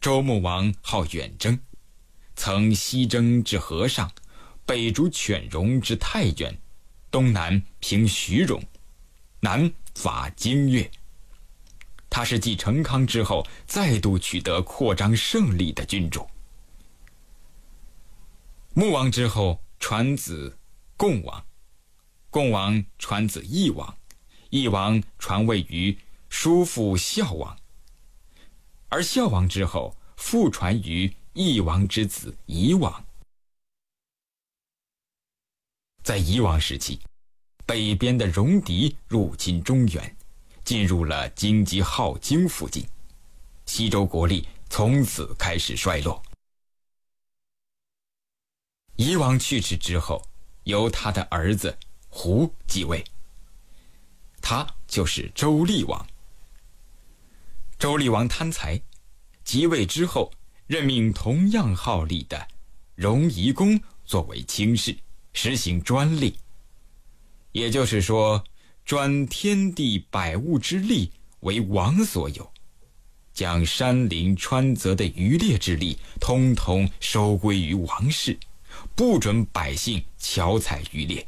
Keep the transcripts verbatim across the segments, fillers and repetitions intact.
周穆王好远征，曾西征至河上，北逐犬戎之太原，东南平徐戎，南伐荆越。他是继成康之后再度取得扩张胜利的君主。穆王之后传子共王，共王传子义王，义王传位于叔父孝王，而孝王之后复传于义王之子夷王。在夷王时期，北边的戎狄入侵中原，进入了京畿镐京附近，西周国力从此开始衰落。夷王去世之后，由他的儿子胡继位，他就是周厉王。周厉王贪财，即位之后任命同样好利的戎夷公作为卿士，实行专利，也就是说专天地百物之利为王所有，将山林川泽的渔猎之利通通收归于王室，不准百姓巧采渔猎。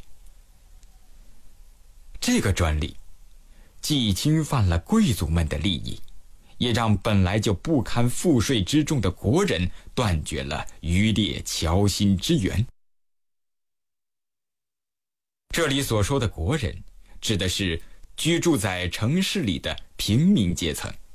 这个专利既侵犯了贵族们的利益，也让本来就不堪赋税之重的国人断绝了渔猎侨薪之源。这里所说的国人，指的是居住在城市里的平民阶层。